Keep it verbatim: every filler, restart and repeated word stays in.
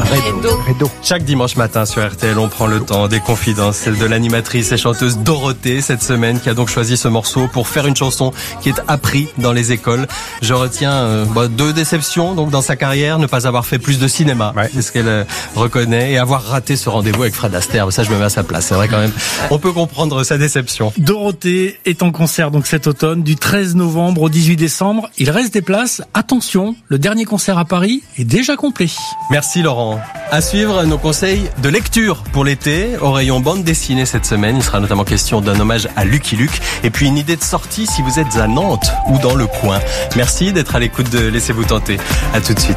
Redo. Redo. Chaque dimanche matin sur R T L, on prend le temps des confidences, celle de l'animatrice et chanteuse Dorothée cette semaine, qui a donc choisi ce morceau pour faire une chanson qui est apprise dans les écoles. Je retiens euh, bah, deux déceptions donc dans sa carrière, ne pas avoir fait plus de cinéma, ouais. C'est ce qu'elle euh, reconnaît, et avoir raté ce rendez-vous avec Fred Astaire. Ça, je me mets à sa place. C'est vrai quand même. On peut comprendre sa déception. Dorothée est en concert donc cet automne, du treize novembre au dix-huit décembre. Il reste des places. Attention, le dernier concert à Paris est déjà complet. Merci Laurent. À suivre nos conseils de lecture pour l'été. Au rayon bande dessinée cette semaine, il sera notamment question d'un hommage à Lucky Luke et puis une idée de sortie si vous êtes à Nantes ou dans le coin. Merci d'être à l'écoute de Laissez-vous tenter. À tout de suite.